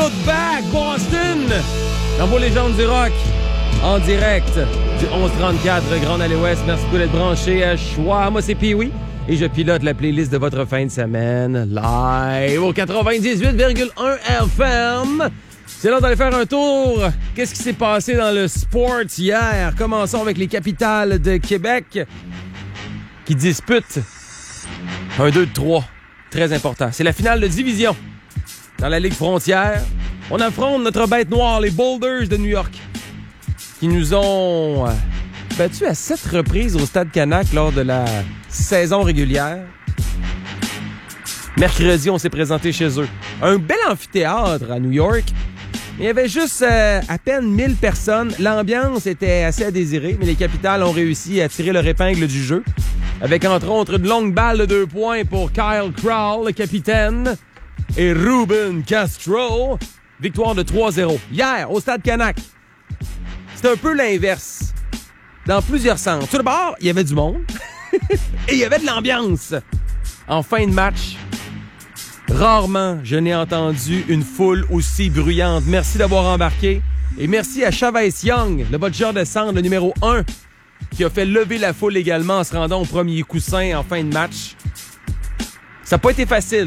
Look Back, Boston! L'envoi légende du rock, en direct du 1134 Grande Allée Ouest. Merci beaucoup d'être branché à Choix. Moi, c'est Pee-Wee et je pilote la playlist de votre fin de semaine live au 98,1 FM. C'est l'heure d'aller faire un tour. Qu'est-ce qui s'est passé dans le sport hier? Commençons avec les capitales de Québec qui disputent un 2-3. Très important. C'est la finale de division dans la Ligue Frontière. On affronte notre bête noire, les Boulders de New York, qui nous ont battus à 7 reprises au Stade Canac lors de la saison régulière. Mercredi, on s'est présenté chez eux. Un bel amphithéâtre à New York. Il y avait juste à peine 1000 personnes. L'ambiance était assez à désirer, mais les Capitals ont réussi à tirer leur épingle du jeu. Avec entre autres une longue balle de 2 points pour Kyle Crowell, le capitaine, et Ruben Castro. Victoire de 3-0. Hier, au Stade Canac, c'était un peu l'inverse. Dans plusieurs sens. Tout d'abord, il y avait du monde. Et il y avait de l'ambiance. En fin de match, rarement je n'ai entendu une foule aussi bruyante. Merci d'avoir embarqué. Et merci à Chavez Young, le botcheur de centre, le numéro 1, qui a fait lever la foule également en se rendant au premier coussin en fin de match. Ça n'a pas été facile.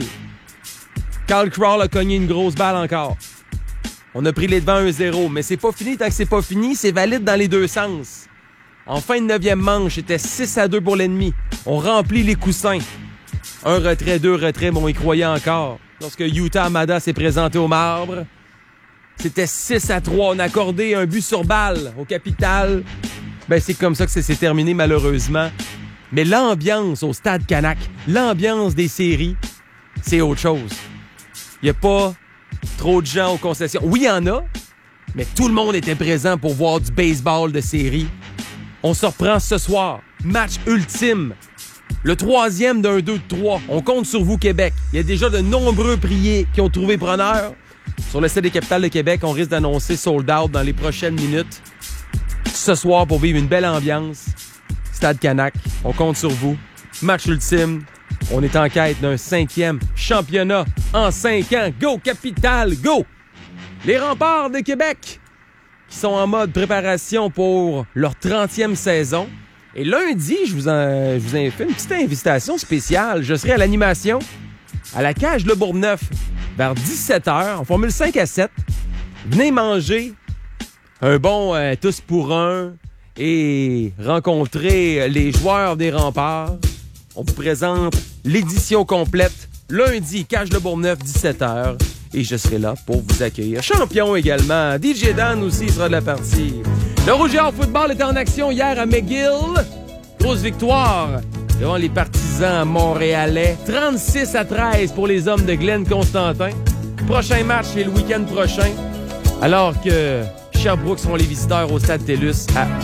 Kyle Crowell a cogné une grosse balle encore. On a pris les devants 1-0, mais c'est pas fini. Tant que c'est pas fini, c'est valide dans les deux sens. En fin de 9e manche, c'était 6-2 pour l'ennemi. On remplit les coussins. 1 retrait, 2 retraits, mais on y croyait encore. Lorsque Yuta Amada s'est présenté au marbre, c'était 6-3. On a accordé un but sur balle au Capital. Ben, c'est comme ça que ça s'est terminé, malheureusement. Mais l'ambiance au Stade Canac, l'ambiance des séries, c'est autre chose. Il n'y a pas trop de gens aux concessions. Oui, il y en a, mais tout le monde était présent pour voir du baseball de série. On se reprend ce soir. Match ultime. Le 3e d'un 2-3. On compte sur vous, Québec. Il y a déjà de nombreux priés qui ont trouvé preneur. Sur le site des Capitales de Québec, on risque d'annoncer sold out dans les prochaines minutes. Ce soir, pour vivre une belle ambiance. Stade Canac, on compte sur vous. Match ultime. On est en quête d'un 5e championnat en 5 ans. Go, Capitale, go! Les Remparts de Québec qui sont en mode préparation pour leur 30e saison. Et lundi, je vous ai fait une petite invitation spéciale. Je serai à l'animation à la Cage Le Bourgneuf vers 17h en formule 5-7. Venez manger un bon tous pour un et rencontrer les joueurs des Remparts. On vous présente l'édition complète lundi, Cage Le Bourgneuf, 17h. Et je serai là pour vous accueillir. Champion également. DJ Dan aussi sera de la partie. Le Rouge et Or Football était en action hier à McGill. Grosse victoire devant les partisans montréalais. 36-13 pour les hommes de Glenn Constantin. Prochain match, c'est le week-end prochain. Alors que Sherbrooke seront les visiteurs au Stade TELUS à